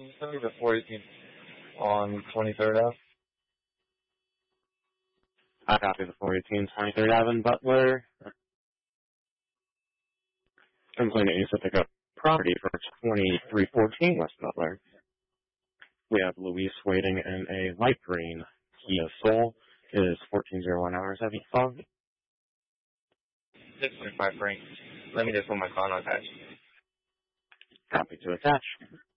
Can you send me the 418 on 23rd Ave? I copy the 418 23rd Ave in Butler. Complaining you to pick up property for 2314 West Butler. We have Luis waiting in a light green Kia Soul. It is 1401 hours heavy fog. 6.5 Frank. Let me just put my phone on attached. Copy to attach.